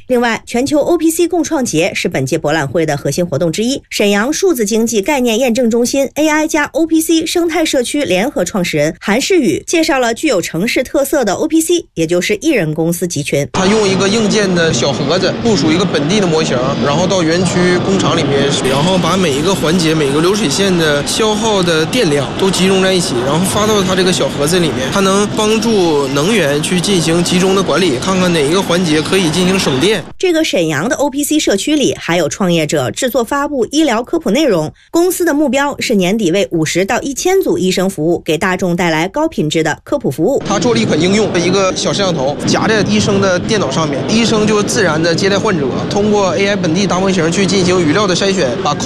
另外，全球 OPC 共创节是本届博览会的核心活动之一。沈阳数字经济概念验证中心 AI 加 OPC 生态社区联合创始人韩世宇介绍了具有城市特色的 OPC， 也就是艺人公司集群。 他用一个硬件的小盒子部署一个本地的模型，然后到园区工厂里面，然后把每一个环节、每个流水线的消耗的电量都集中在一起，然后发到它这个小盒子里面，它能帮助能源去进行集中的管理，看看哪一个环节可以进行省电。 这个沈阳的 OPC 社区里还有创业者制作发布医疗科普内容，公司的目标是年底为50到1000组医生服务，给大众带来高品质的科普服务。 他做了一款应用，一个小摄像头夹在医生的电脑上面，医生就自然的接待患者，通过 AI 本地大模型去进行语料的筛选，把